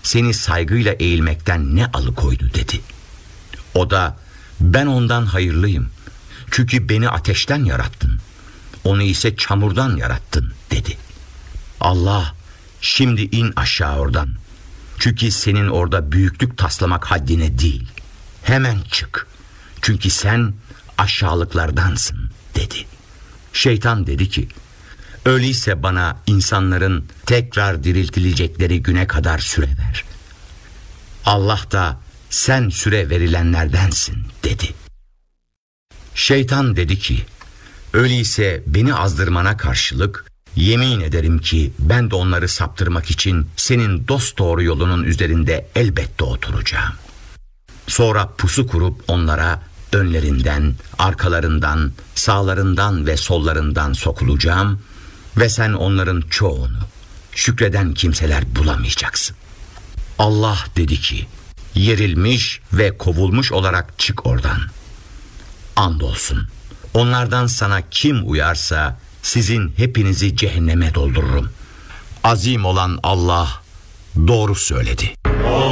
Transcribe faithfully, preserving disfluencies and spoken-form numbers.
seni saygıyla eğilmekten ne alıkoydu dedi. O da ben ondan hayırlıyım. Çünkü beni ateşten yarattın. Onu ise çamurdan yarattın dedi. Allah şimdi in aşağı oradan. Çünkü senin orada büyüklük taslamak haddine değil. Hemen çık. Çünkü sen aşağılıklardansın dedi. Şeytan dedi ki öyleyse bana insanların tekrar diriltilecekleri güne kadar süre ver. Allah da sen süre verilenlerdensin dedi. Şeytan dedi ki öyleyse beni azdırmana karşılık yemin ederim ki ben de onları saptırmak için senin dosdoğru yolunun üzerinde elbette oturacağım. Sonra pusu kurup onlara önlerinden, arkalarından, sağlarından ve sollarından sokulacağım ve sen onların çoğunu, şükreden kimseler bulamayacaksın. Allah dedi ki, yerilmiş ve kovulmuş olarak çık oradan. Andolsun, onlardan sana kim uyarsa sizin hepinizi cehenneme doldururum. Azim olan Allah doğru söyledi.